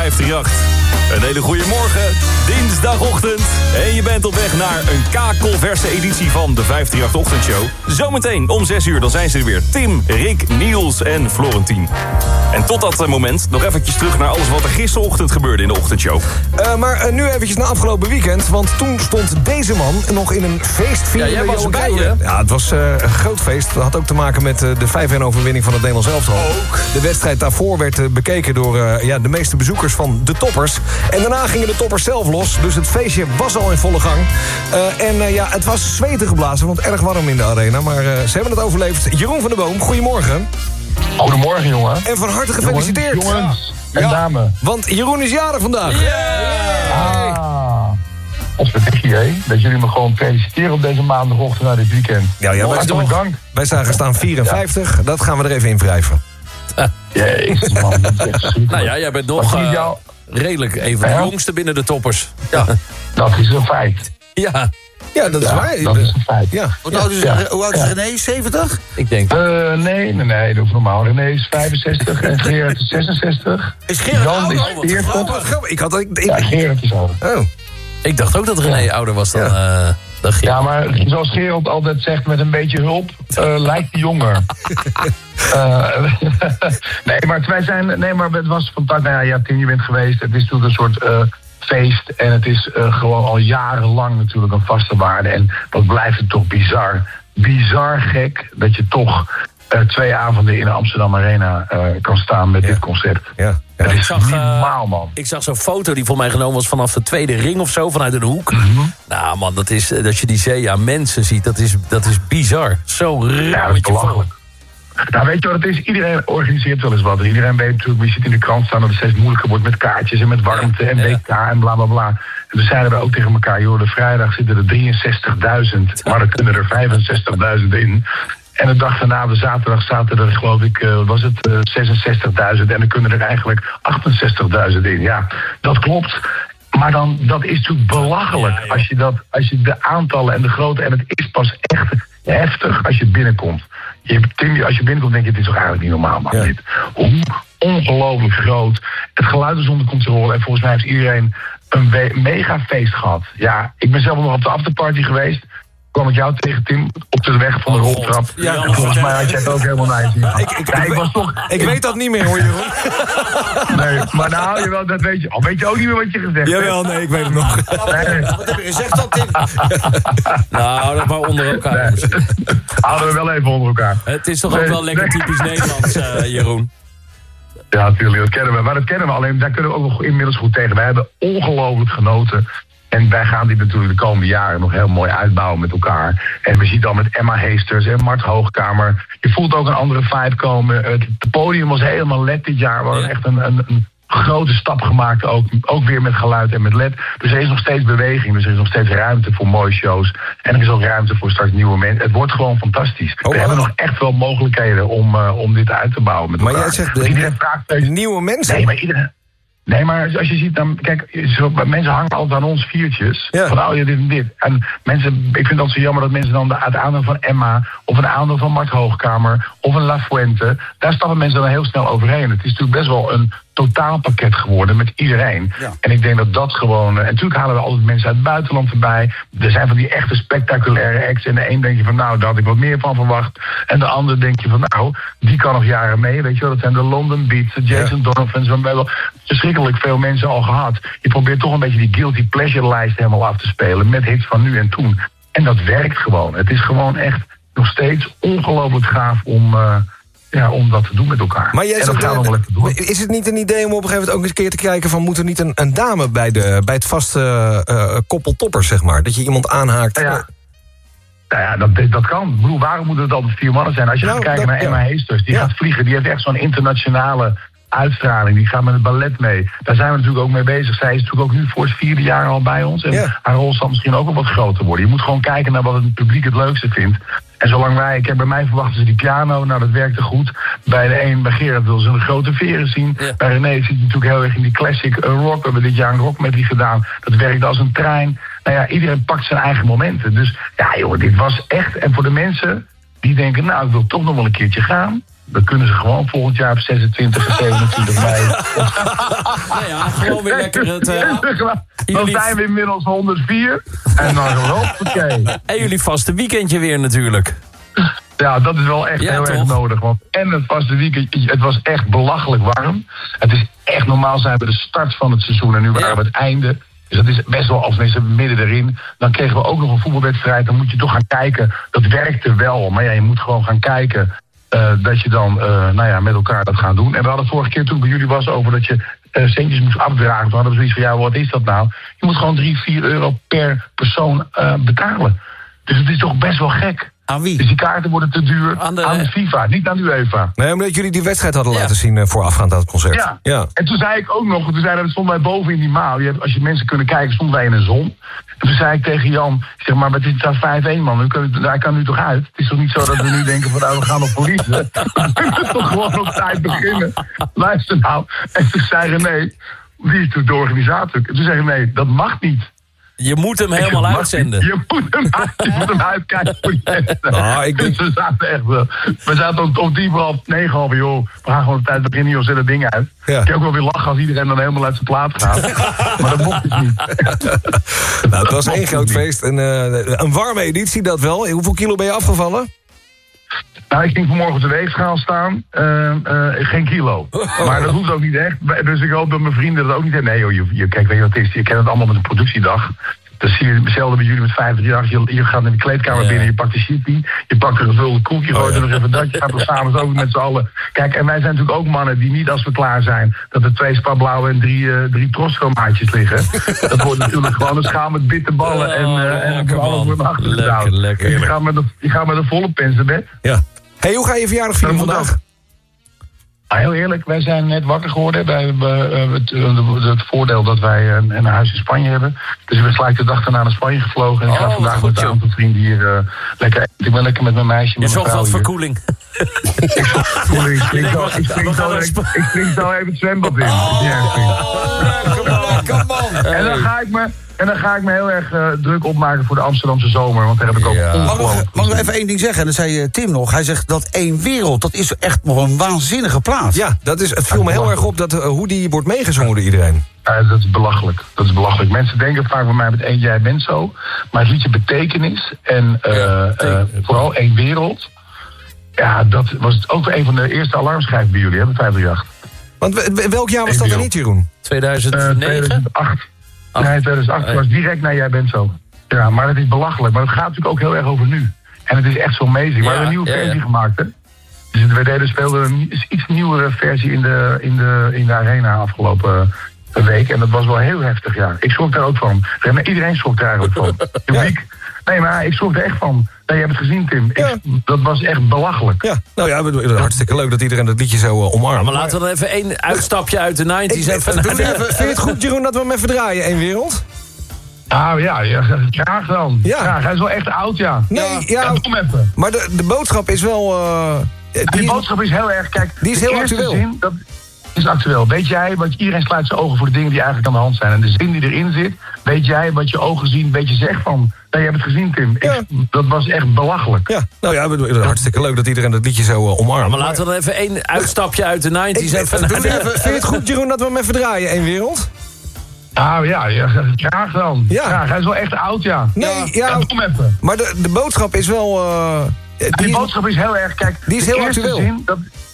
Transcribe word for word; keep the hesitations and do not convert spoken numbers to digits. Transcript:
vijfhonderdachttien. Een hele goede morgen, dinsdagochtend. En je bent op weg naar een kakelverse editie van de vijfhonderdachttien-ochtendshow. Zometeen om zes uur, dan zijn ze er weer. Tim, Rick, Niels en Florentien. En tot dat moment nog eventjes terug naar alles wat er gisterochtend gebeurde in de ochtendshow. Uh, maar uh, nu eventjes naar afgelopen weekend. Want toen stond deze man nog in een feestviering. Ja, jij was erbij, hè? Ja, het was uh, een groot feest. Dat had ook te maken met uh, de vijf-een overwinning van het Nederlands elftal. Ook. De wedstrijd daarvoor werd uh, bekeken door uh, ja, de meeste bezoekers van de toppers. En daarna gingen de toppers zelf los. Dus het feestje was al in volle gang. Uh, en uh, ja, het was zweten geblazen, want erg warm in de arena. Maar uh, ze hebben het overleefd. Jeroen van der Boom, goedemorgen. Goedemorgen, jongen. En van harte gefeliciteerd. Jongens, jongens en ja, dame. Want Jeroen is jarig vandaag. Yeah. Ah, dat is verdikkie, hè? Dat jullie me gewoon feliciteren op deze maandagochtend naar dit weekend. Ja, ja, wij, hartelijk dank. Wij zagen staan vierenvijftig. Ja. Dat gaan we er even in wrijven. Jezus, man. Dat is echt nou ja, jij bent nog uh, jou... redelijk een van de ja. jongste binnen de toppers. Ja. Dat is een feit. Ja. Ja, dat is ja, waar. Dat is een feit. Ja. Hoe oud is, ja. hoe oud is ja. René? zeventig? Ik denk. Uh, nee, nee, nee, dat is normaal. René is vijfenzestig en Gerard is zesenzestig. Is Gerard Jan ouder? is veertig. Ik had ik, ik, ja, Gerard is ouder. Oh. Ik dacht ook dat René ja. ouder was dan... Ja. Uh, dan ja, maar zoals Gerard altijd zegt, met een beetje hulp uh, lijkt hij jonger. uh, nee, maar wij zijn, nee, maar het was fantastisch. Nou ja, ja, Tim, je bent geweest. Het is natuurlijk een soort uh, feest. En het is uh, gewoon al jarenlang natuurlijk een vaste waarde. En dat blijft het toch bizar. Bizar gek dat je toch uh, twee avonden in de Amsterdam Arena uh, kan staan met ja. dit concept. Ja. Ja, dat ik is zag, niet normaal, man. Ik zag zo'n foto die voor mij genomen was vanaf de tweede ring of zo, vanuit een hoek. Mm-hmm. Nou man, dat is, dat je die zee aan mensen ziet, dat is, dat is bizar. Zo ja, dat is belachelijk. Nou, weet je wat het is? Iedereen organiseert wel eens wat. Iedereen weet natuurlijk, wie zit in de krant staan, dat het steeds moeilijker wordt met kaartjes en met warmte en W K en bla bla bla. En toen zeiden we ook tegen elkaar, joh, de vrijdag zitten er drieënzestigduizend, maar er kunnen er vijfenzestigduizend in. En de dag daarna, de zaterdag, zaten er, geloof ik, uh, was het uh, zesenzestigduizend. En er kunnen er eigenlijk achtenzestigduizend in. Ja, dat klopt. Maar dan, dat is natuurlijk belachelijk. Ja, als je dat, als je de aantallen en de grootte, en het is pas echt heftig als je binnenkomt. Je, Tim, als je binnenkomt, denk je, het is toch eigenlijk niet normaal, man. Ja. Dit. Hoe ongelooflijk groot. Het geluid is onder controle. En volgens mij heeft iedereen een we- mega feest gehad. Ja, ik ben zelf nog op de afterparty geweest. Kwam ik jou tegen, Tim, op de weg van de oh, roltrap. Ja, en volgens mij had jij het ook helemaal nice. Ja, ik, ik, ja, ik, was toch, ik weet dat niet meer, hoor, Jeroen. Nee, maar nou, jawel, dat weet je. Al weet je ook niet meer wat je gezegd hebt. Jawel, nee, ik weet het nog. Nee, nee. Wat heb je gezegd dan, Tim? Nou, dat maar onder elkaar. Nee. Houden we wel even onder elkaar. Het is toch nee, ook wel lekker nee. typisch Nederlands, uh, Jeroen? Ja, natuurlijk, dat kennen we. Maar dat kennen we alleen, daar kunnen we ook nog inmiddels goed tegen. Wij hebben ongelooflijk genoten. En wij gaan dit natuurlijk de komende jaren nog heel mooi uitbouwen met elkaar. En we zien dan met Emma Heesters en Mart Hoogkamer. Je voelt ook een andere vibe komen. Het podium was helemaal L E D dit jaar. We hadden echt een, een, een grote stap gemaakt. Ook, ook weer met geluid en met L E D. Dus er is nog steeds beweging. Dus er is nog steeds ruimte voor mooie shows. En er is ook ruimte voor straks nieuwe mensen. Het wordt gewoon fantastisch. Oh, we hebben nog echt wel mogelijkheden om, uh, om dit uit te bouwen met maar elkaar. jij zegt de, iedereen vraagt nieuwe mensen? Nee, maar iedereen... Nee, maar als je ziet, dan, kijk, zo, mensen hangen altijd aan ons viertjes. Ja. Van, oh ja, dit en dit. En mensen, ik vind het altijd zo jammer dat mensen dan de, het aandeel van Emma, of een aandeel van Mart Hoogkamer, of een La Fuente, daar stappen mensen dan heel snel overheen. Het is natuurlijk best wel een totaalpakket geworden met iedereen. Ja. En ik denk dat dat gewoon... En natuurlijk halen we altijd mensen uit het buitenland erbij. Er zijn van die echte spectaculaire acts. En de een denk je van, nou, daar had ik wat meer van verwacht. En de ander denk je van, nou, die kan nog jaren mee. Weet je wel, dat zijn de London Beats, de Jason ja. Donovans. We hebben verschrikkelijk veel mensen al gehad. Je probeert toch een beetje die guilty pleasure lijst helemaal af te spelen. Met hits van nu en toen. En dat werkt gewoon. Het is gewoon echt nog steeds ongelooflijk gaaf om... Uh, Ja, om dat te doen met elkaar. Maar jij zegt, uh, doen. Is het niet een idee om op een gegeven moment ook eens een keer te kijken van, moet er niet een, een dame bij, de, bij het vaste uh, koppel toppers, zeg maar? Dat je iemand aanhaakt. Ja, ja. Nou ja, dat, dat kan. Ik bedoel, waarom moeten het altijd vier mannen zijn? Als je nou, gaat kijken dat, naar Emma ja. Heesters, die ja. gaat vliegen, die heeft echt zo'n internationale uitstraling. Die gaat met het ballet mee. Daar zijn we natuurlijk ook mee bezig. Zij is natuurlijk ook nu voor het vierde jaar al bij ons. En ja. haar rol zal misschien ook wel wat groter worden. Je moet gewoon kijken naar wat het publiek het leukste vindt. En zolang wij, ik heb bij mij verwachten ze die piano, nou dat werkte goed. Bij de een, bij Gerard wil ze een grote veren zien. Ja. Bij René zit natuurlijk heel erg in die classic rock. We hebben dit jaar een rock medley gedaan. Dat werkte als een trein. Nou ja, iedereen pakt zijn eigen momenten. Dus ja joh, dit was echt. En voor de mensen die denken, nou ik wil toch nog wel een keertje gaan. dan kunnen ze gewoon volgend jaar op zesentwintig en zevenentwintig mei. Nou ja, gewoon weer lekker het... Uh, dan jullie... zijn we inmiddels honderdvier. En dan hoppakee. En jullie vaste weekendje weer natuurlijk. Ja, dat is wel echt ja, heel toch? erg nodig. Want en het vaste weekend, het was echt belachelijk warm. Het is echt normaal zijn we de start van het seizoen en nu waren ja. we het einde. Dus dat is best wel, als mensen midden erin. Dan kregen we ook nog een voetbalwedstrijd. Dan moet je toch gaan kijken. Dat werkte wel. Maar ja, je moet gewoon gaan kijken. Uh, dat je dan uh, nou ja, met elkaar dat gaat doen. En we hadden vorige keer toen ik bij jullie was over dat je uh, centjes moest afdragen. Toen hadden we zoiets van, ja, wat is dat nou? Je moet gewoon drie, vier euro per persoon uh, betalen. Dus het is toch best wel gek. Aan wie? Dus die kaarten worden te duur Aan de, aan de FIFA, niet aan de UEFA. Nee, omdat jullie die wedstrijd hadden Ja. laten zien uh, voorafgaand aan het concert. Ja. ja. En toen zei ik ook nog, toen zeiden we, stonden wij boven in die maal. Je hebt, als je mensen kunnen kijken, stonden wij in de zon. En toen zei ik tegen Jan, ik zeg maar, maar het staat vijf-één man, nu kan, hij kan nu toch uit? Het is toch niet zo dat we nu denken van, nou, we gaan nog verliezen. We kunnen toch gewoon op tijd beginnen. Luister nou. En toen zei René, die is de organisator. En toen zei René, dat mag niet. Je moet hem helemaal Mag uitzenden. niet. Je moet hem, uit, je moet hem uitkijken voor die mensen. Nou, ik denk... Dus we zaten echt wel. We zaten om, om tien voor half negen al van, joh, we gaan gewoon op tijd beginnen, joh, zet het ding uit. Ja. Ik kan ook wel weer lachen als iedereen dan helemaal uit zijn plaat gaat. Maar dat mocht dus niet. Nou, het was één groot feest. En, uh, een warme editie, dat wel. Hoeveel kilo ben je afgevallen? Nou, ik ging vanmorgen op de weegschaal staan. Uh, uh, geen kilo. Maar dat hoeft ook niet echt. Dus ik hoop dat mijn vrienden dat ook niet hebben. Nee joh, je, je, kijk, weet je wat het is? Je kent het allemaal met een productiedag. Dan zie je hetzelfde bij jullie met vijf drie acht. Je, je gaat naar de kleedkamer Ja. binnen, je pakt de chippy. Je pakt een gevulde koek, je gooit er nog even dat. Je gaat er samen over met z'n allen. Kijk, en wij zijn natuurlijk ook mannen die niet, als we klaar zijn, dat er twee spablauwe en drie, uh, drie Trosco-maatjes liggen. Dat wordt natuurlijk gewoon een schaal met bitterballen en, uh, en lekker, een alles man. wordt naar achteren Lekker, gedouwd. lekker. Je gaat met een, je gaat met een volle pens naar bed. Ja. Hey, hoe ga je verjaardag vieren Dat moet vandaag? Ah, heel eerlijk, wij zijn net wakker geworden. Wij hebben uh, het, uh, het voordeel dat wij uh, een huis in Spanje hebben. Dus ik ben gelijk de dag daarna naar Spanje gevlogen. En ik ga Oh, vandaag goed, met een joh. aantal vrienden hier uh, lekker eten. Ik ben lekker met mijn meisje, Je met mijn zorgt vrouw wat hier. verkoeling. Ik spring zo- ik spring zo- ik spring zo even het zwembad in. als je het erg vindt. Lekker man. En dan ga ik me... En dan ga ik me heel erg uh, druk opmaken voor de Amsterdamse zomer. Want daar heb ik ook Ja. Mag ik, ongelooflijk... nog, mag ik nog even één ding zeggen? En dat zei uh, Tim nog. Hij zegt dat één wereld, dat is echt nog een waanzinnige plaats. Ja, dat is, het viel me heel erg op dat, uh, hoe die wordt meegezongen door iedereen. Ja, dat is belachelijk. Dat is belachelijk. Mensen denken vaak bij mij met één jij bent zo. Maar het liedje betekenis en uh, Ja, uh, vooral één wereld. Ja, dat was ook een van de eerste alarmschijven bij jullie, hè, met vijf drie acht. Want w- welk jaar was Eén dat er wereld. niet, Jeroen? tweeduizend Uh, negen? tweeduizend acht. Acht. Nee, tweeduizend acht Oh, ja. was direct naar jij bent zo. Ja, maar het is belachelijk. Maar het gaat natuurlijk ook heel erg over nu. En het is echt zo amazing. We Ja, hebben een nieuwe ja, versie ja. gemaakt, hè. Dus we deden, speelden een iets nieuwere versie in de, in de, in de arena afgelopen week. En dat was wel heel heftig, ja. Ik schrok daar ook van. Iedereen schrok daar eigenlijk van. Publiek. Nee, maar ik schrok er echt van. Nee, je hebt het gezien, Tim. Ik, Ja. Dat was echt belachelijk. Ja, nou ja, we- we- hartstikke leuk dat iedereen dat liedje zo uh, omarmt. Maar laten we dan even één uitstapje uit de Ik- negentig ik- even doe naar je de- even- Vind je het goed, Jeroen, dat we hem even draaien, één wereld? Ah ja, ja, graag dan. Ja. Graag. Hij is wel echt oud, ja. Nee, ja, Ja, doe hem even. maar de, de boodschap is wel... uh, Die, die- boodschap is heel erg, kijk, Die is de heel eerste actueel. Zin, dat is actueel. Weet jij, want iedereen sluit zijn ogen voor de dingen die eigenlijk aan de hand zijn. En de zin die erin zit, weet jij wat je ogen zien, weet je zegt van. Nee, je hebt het gezien, Tim. Ik- Ja. dat was echt belachelijk. Ja, nou ja, we- we- hartstikke leuk dat iedereen dat liedje zo uh, omarmt. Maar laten we dan even één uitstapje uit de Ik- negentig even doe naar je de- even- Vind je het goed, Jeroen, dat we hem even draaien, één wereld? Ah ja, ja, graag dan. Ja. Graag. Hij is wel echt oud, ja. Nee, ja, doe hem even. maar de, de boodschap is wel... uh, Die, die, boodschap is heel erg, kijk, die is de heel eerste actueel. zin, dat